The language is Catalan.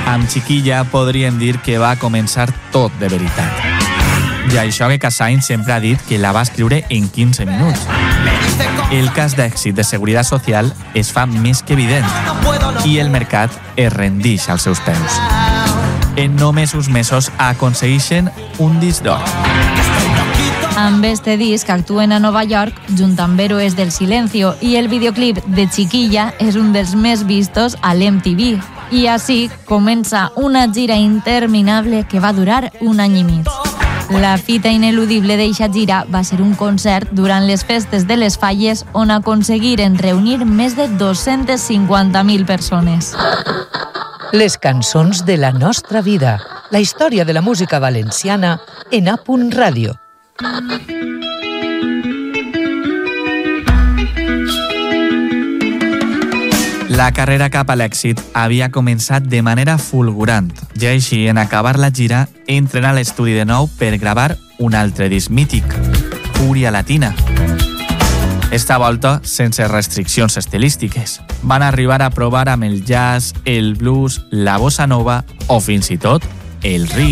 Amb Chiquilla podríem dir que va començar tot de veritat. I això que Casany sempre ha dit que la va escriure en 15 minuts. El cas d'èxit de Seguridad Social es fa més que evident i el mercat es rendix als seus peus. En només uns mesos aconsegueixen un disc d'or. Amb este disc actuen a Nova York junt amb Héroes del Silencio i el videoclip de Chiquilla és un dels més vistos a l'MTV. I així comença una gira interminable que va durar un any i mig. La fita ineludible d'eixa gira va ser un concert durant les festes de les Falles on aconseguiren reunir més de 250.000 persones. Les cançons de la nostra vida. La història de la música valenciana en A.Radio. La carrera cap a l'èxit havia començat de manera fulgurant i així, en acabar la gira, entren a l'estudi de nou per gravar un altre disc mític, Fúria Latina. Esta volta sense restriccions estilístiques. Van arribar a provar amb el jazz, el blues, la bossa nova o fins i tot el reggae.